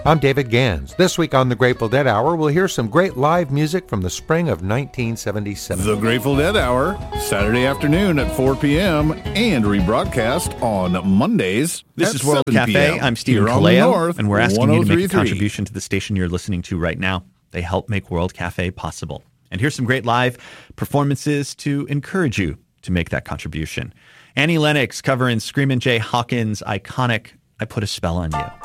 I'm David Gans. This week on the Grateful Dead Hour, we'll hear some great live music from the spring of 1977. The Grateful Dead Hour, Saturday afternoon at 4 p.m. and rebroadcast on Mondays. This is World Cafe. I'm Stephen Kaleo, and we're asking you to make a contribution to the station you're listening to right now. They help make World Cafe possible. And here's some great live performances to encourage you to make that contribution. Annie Lennox covering Screamin' Jay Hawkins' iconic I Put a Spell on You.